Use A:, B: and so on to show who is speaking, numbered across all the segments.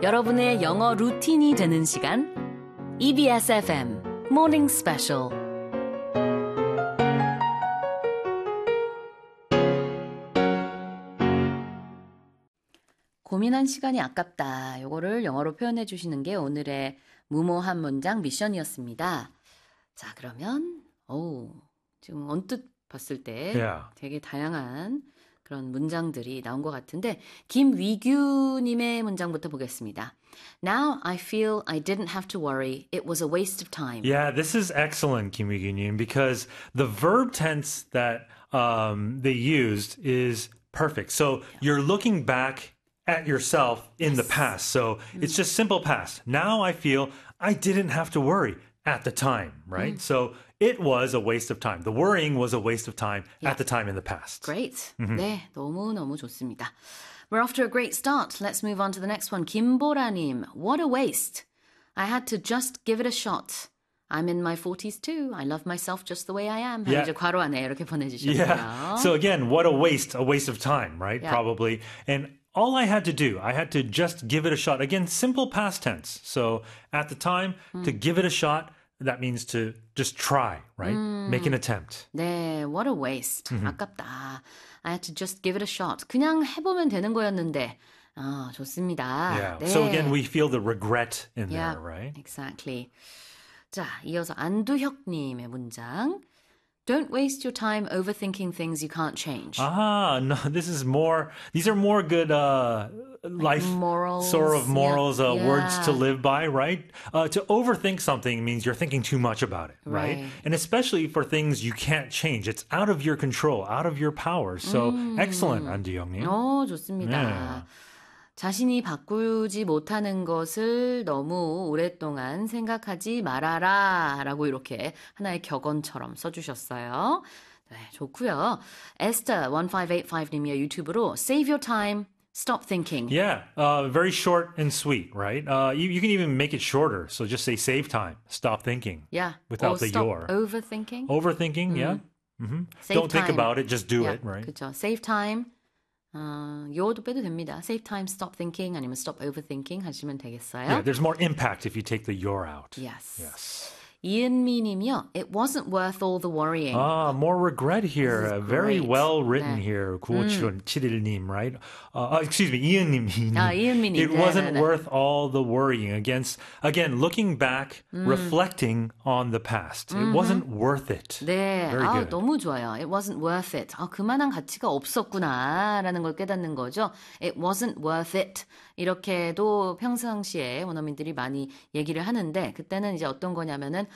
A: 여러분의 영어 루틴이 되는 시간 EBS FM Morning Special. 고민한 시간이 아깝다. 요거를 영어로 표현해 주시는 게 오늘의 무모한 문장 미션이었습니다. 자, 그러면 지금 언뜻 봤을 때 되게 다양한 그런 문장들이 나온 것 같은데 김위규님의 문장부터 보겠습니다. Now I feel I didn't have to worry. It was a waste of time.
B: Yeah, this is excellent, Kim Wee-gyun, because the verb tense that they used is perfect. So you're looking back at yourself in the past. So it's just simple past. Now I feel I didn't have to worry at the time, right? So it was a waste of time. The worrying was a waste of time at the time in the past.
A: Great. 네, 너무너무 좋습니다. We're off to a great start. Let's move on to the next one. 김보라님, what a waste. I had to just give it a shot. I'm in my 40s too. I love myself just the way I am. 이제 괄호 안에 이렇게 보내주셨고요.
B: Yeah. So again, what a waste of time, right?
A: Yeah.
B: Probably. And all I had to do, I had to just give it a shot. Again, simple past tense. So at the time, to give it a shot, that means to just try, right? Make an attempt.
A: 네, what a waste. 아깝다. I had to just give it a shot. 그냥 해보면 되는 거였는데. 좋습니다.
B: Yeah.
A: 네.
B: So again, we feel the regret in
A: Yeah,
B: there, right?
A: Exactly. 자, 이어서 안두혁님의 문장. Don't waste your time overthinking things you can't change.
B: No, these are more good life
A: morals,
B: sort of morals,
A: yeah.
B: words to live by, right? To overthink something means you're thinking too much about it, right? And especially for things you can't change. It's out of your control, out of your power. So excellent, 안두영님.
A: 좋습니다.
B: Yeah.
A: 자신이 바꾸지 못하는 것을 너무 오랫동안 생각하지 말아라 라고 이렇게 하나의 격언처럼 써주셨어요. 네, 좋고요. Esther1585님이 유튜브로 Save your time, stop thinking.
B: Yeah, very short and sweet, right? You can even make it shorter. So just say save time, stop thinking.
A: Yeah,
B: without
A: or
B: the
A: stop
B: your.
A: overthinking.
B: Overthinking, yeah.
A: Save
B: Don't think
A: time.
B: about it, just do
A: yeah,
B: it, right?
A: 그렇죠. Save time. 요도 빼도 됩니다. Save time, stop thinking 아니면 stop overthinking 하시면 되겠어요.
B: Yeah, there's more impact if you take the your out.
A: Yes.
B: Yes.
A: 이은미 님이요. It wasn't worth all the worrying.
B: More regret here. Very
A: great.
B: well written
A: 네.
B: here. 9571님, right? Excuse me, 이은님.
A: 이은미님.
B: It wasn't
A: 네네네.
B: worth all the worrying. Again, looking back, reflecting on the past. It wasn't worth it.
A: 네,
B: Very good.
A: 너무 좋아요. It wasn't worth it. 그만한 가치가 없었구나라는 걸 깨닫는 거죠. It wasn't worth it. 이렇게도 평상시에 원어민들이 많이 얘기를 하는데 그때는 이제 어떤 거냐면은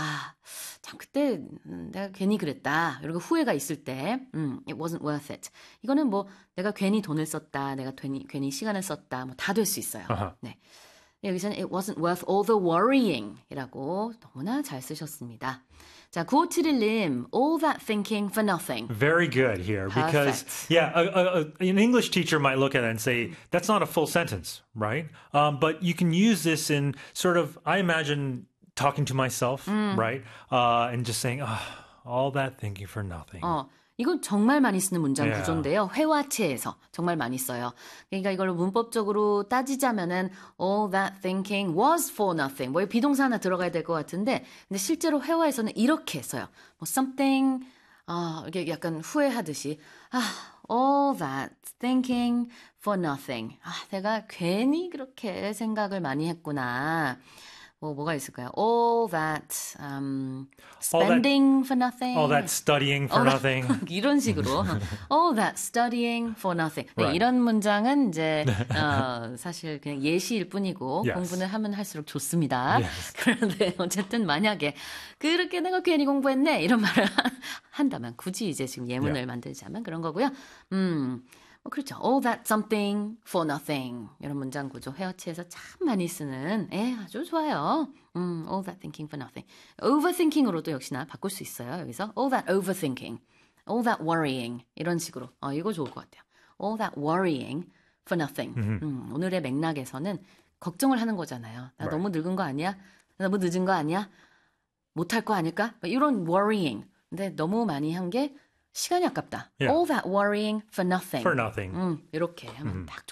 A: 참 그때 내가 괜히 그랬다. 이렇게 후회가 있을 때 it wasn't worth it. 이거는 뭐 내가 괜히 돈을 썼다. 내가 괜히 시간을 썼다. 뭐 다 될 수 있어요. 네. 여기서는 it wasn't worth all the worrying 이라고 너무나 잘 쓰셨습니다. 자, 9571님, all that thinking for nothing.
B: Very good here. Because,
A: Perfect.
B: an English teacher might look at it and say, that's not a full sentence, right? But you can use this in sort of, I imagine, talking to myself, right? And just saying, all that thinking for nothing.
A: 이건 정말 많이 쓰는 문장
B: Yeah.
A: 구조인데요. 회화체에서 정말 많이 써요. 그러니까 이걸 문법적으로 따지자면은 all that thinking was for nothing. 뭐 비동사 하나 들어가야 될 것 같은데 근데 실제로 회화에서는 이렇게 써요. 뭐 something 이게 약간 후회하듯이 all that thinking for nothing. 내가 괜히 그렇게 생각을 많이 했구나. 뭐가 있을까요? All that spending for nothing.
B: All that studying for nothing.
A: 이런 식으로. All that studying for nothing. 네,
B: Right.
A: 이런 문장은 이제 사실 그냥 예시일 뿐이고
B: Yes.
A: 공부는 하면 할수록 좋습니다.
B: Yes.
A: 그런데 어쨌든 만약에 그렇게 내가 괜히 공부했네 이런 말을 한다면 굳이 이제 지금 예문을
B: Yeah.
A: 만들자면 그런 거고요. 그렇죠. All that something for nothing. 이런 문장 구조 회화체에서 참 많이 쓰는 아주 좋아요. All that thinking for nothing. Overthinking으로도 역시나 바꿀 수 있어요. 여기서 all that overthinking, all that worrying 이런 식으로. 이거 좋을 것 같아요. All that worrying for nothing. 오늘의 맥락에서는 걱정을 하는 거잖아요. 나 너무 늙은 거 아니야? 너무 늦은 거 아니야? 못할 거 아닐까? 이런 worrying. 근데 너무 많이 한 게 시간이 아깝다.
B: Yeah.
A: All that worrying for nothing.
B: For nothing.
A: 이렇게 하면 딱